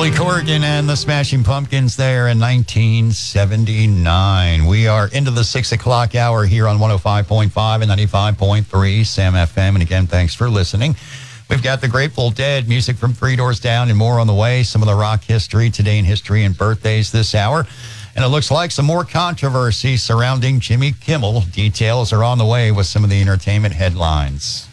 Billy Corgan and the Smashing Pumpkins there in 1979. We are into the 6 o'clock hour here on 105.5 and 95.3 Sam FM. And again, thanks for listening. We've got the Grateful Dead, music from Three Doors Down, and more on the way. Some of the rock history, today in history, and birthdays this hour. And it looks like some more controversy surrounding Jimmy Kimmel. Details are on the way with some of the entertainment headlines.